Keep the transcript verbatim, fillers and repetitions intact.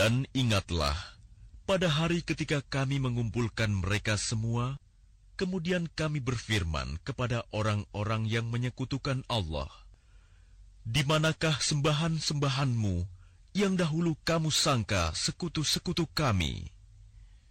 Dan ingatlah, pada hari ketika kami mengumpulkan mereka semua, kemudian kami berfirman kepada orang-orang yang menyekutukan Allah, "Di manakah sembahan-sembahanmu yang dahulu kamu sangka sekutu-sekutu kami?"